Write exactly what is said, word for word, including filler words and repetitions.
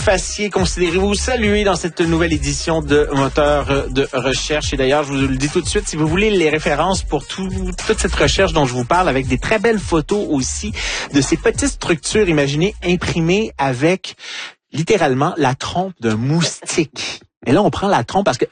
Fassier, considérez-vous salué dans cette nouvelle édition de Moteur de recherche. Et d'ailleurs, je vous le dis tout de suite, si vous voulez les références pour tout, toute cette recherche dont je vous parle, avec des très belles photos aussi de ces petites structures, imaginez, imprimées avec littéralement la trompe d'un moustique. Et là, on prend la trompe parce que